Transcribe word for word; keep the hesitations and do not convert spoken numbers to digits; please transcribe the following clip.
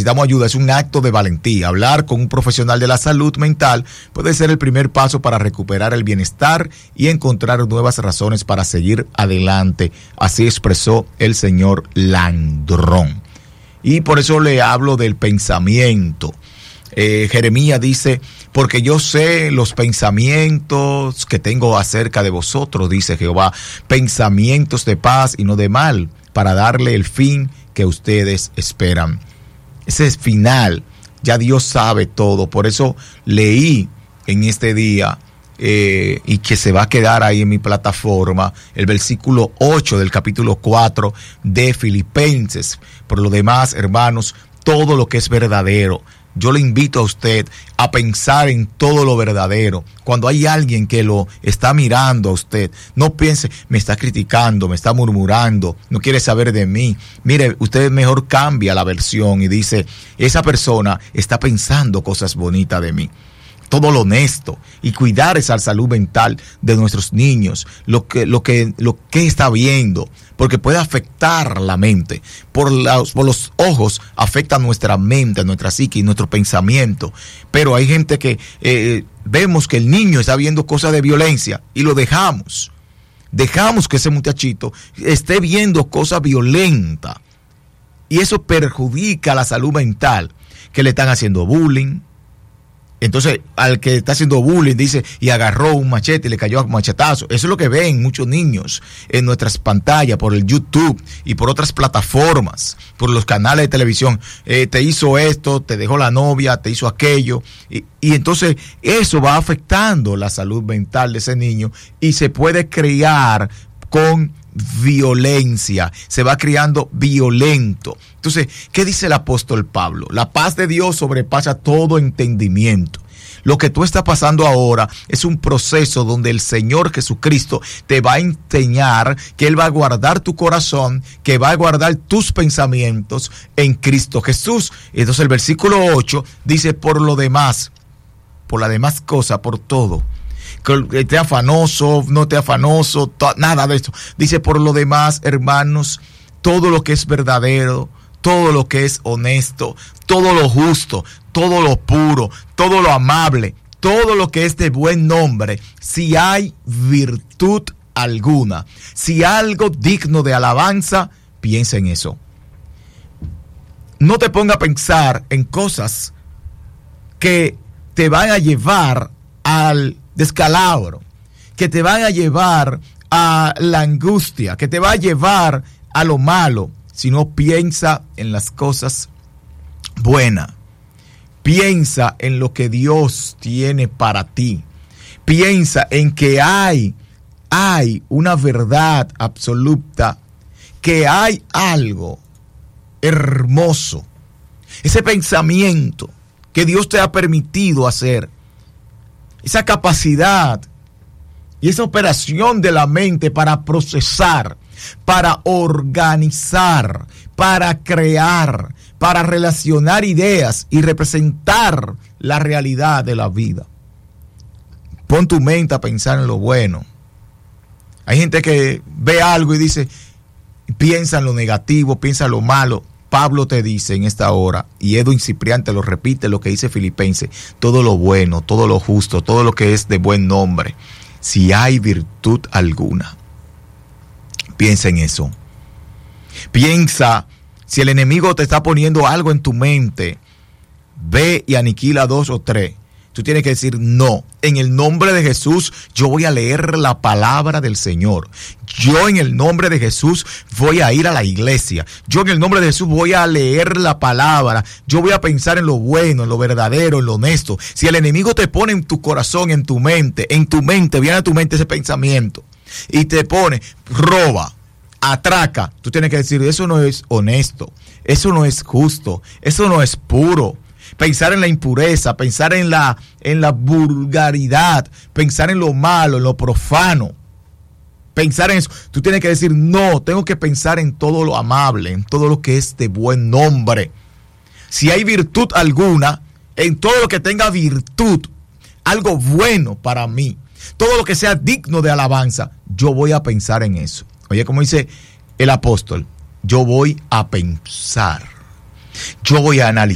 necesitamos ayuda, es un acto de valentía. Hablar con un profesional de la salud mental puede ser el primer paso para recuperar el bienestar y encontrar nuevas razones para seguir adelante. Así expresó el señor Landrón. Y por eso le hablo del pensamiento. Eh, Jeremías dice, porque yo sé los pensamientos que tengo acerca de vosotros, dice Jehová, pensamientos de paz y no de mal, para darle el fin que ustedes esperan. Ese es final, ya Dios sabe todo. Por eso leí en este día eh, y que se va a quedar ahí en mi plataforma el versículo ocho del capítulo cuatro de Filipenses. Por lo demás, hermanos, todo lo que es verdadero, yo le invito a usted a pensar en todo lo verdadero. Cuando hay alguien que lo está mirando a usted, no piense, me está criticando, me está murmurando, no quiere saber de mí. Mire, usted mejor cambia la versión y dice, esa persona está pensando cosas bonitas de mí. Todo lo honesto y cuidar esa salud mental de nuestros niños, lo que, lo que, lo que está viendo, porque puede afectar la mente. Por, los, por los ojos afecta nuestra mente, nuestra psique y nuestro pensamiento. Pero hay gente que eh, vemos que el niño está viendo cosas de violencia y lo dejamos. Dejamos que ese muchachito esté viendo cosas violentas. Y eso perjudica la salud mental, que le están haciendo bullying. Entonces, al que está haciendo bullying, dice, y agarró un machete y le cayó a machetazo. Eso es lo que ven muchos niños en nuestras pantallas, por el YouTube y por otras plataformas, por los canales de televisión. Eh, te hizo esto, te dejó la novia, te hizo aquello. Y, y entonces, eso va afectando la salud mental de ese niño y se puede criar con violencia, se va criando violento. Entonces, ¿qué dice el apóstol Pablo? La paz de Dios sobrepasa todo entendimiento. Lo que tú estás pasando ahora es un proceso donde el Señor Jesucristo te va a enseñar que Él va a guardar tu corazón, que va a guardar tus pensamientos en Cristo Jesús. Entonces el versículo ocho dice, por lo demás, por la demás cosa, por todo, que esté afanoso, no esté afanoso, to- nada de esto. Dice, por lo demás, hermanos, todo lo que es verdadero, todo lo que es honesto, todo lo justo, todo lo puro, todo lo amable, todo lo que es de buen nombre, si hay virtud alguna, si algo digno de alabanza, piensa en eso. No te ponga a pensar en cosas que te van a llevar al descalabro, que te van a llevar a la angustia, que te va a llevar a lo malo, sino piensa en las cosas buenas. Piensa en lo que Dios tiene para ti. Piensa en que hay, hay una verdad absoluta, que hay algo hermoso. Ese pensamiento que Dios te ha permitido hacer, esa capacidad y esa operación de la mente para procesar, para organizar, para crear, para relacionar ideas y representar la realidad de la vida. Pon tu mente a pensar en lo bueno. Hay gente que ve algo y dice, piensa en lo negativo, piensa en lo malo. Pablo te dice en esta hora, y Edwin Ciprián te lo repite, lo que dice Filipenses, todo lo bueno, todo lo justo, todo lo que es de buen nombre, si hay virtud alguna, piensa en eso. Piensa, si el enemigo te está poniendo algo en tu mente, ve y aniquila dos o tres. Tú tienes que decir, no, en el nombre de Jesús yo voy a leer la palabra del Señor. Yo en el nombre de Jesús voy a ir a la iglesia. Yo en el nombre de Jesús voy a leer la palabra. Yo voy a pensar en lo bueno, en lo verdadero, en lo honesto. Si el enemigo te pone en tu corazón, en tu mente, en tu mente, viene a tu mente ese pensamiento y te pone, roba, atraca, tú tienes que decir, eso no es honesto, eso no es justo, eso no es puro. Pensar en la impureza, pensar en la, en la vulgaridad, pensar en lo malo, en lo profano. Pensar en eso. Tú tienes que decir, no, tengo que pensar en todo lo amable, en todo lo que es de buen nombre. Si hay virtud alguna, en todo lo que tenga virtud, algo bueno para mí, todo lo que sea digno de alabanza, yo voy a pensar en eso. Oye, como dice el apóstol, yo voy a pensar, yo voy a analizar.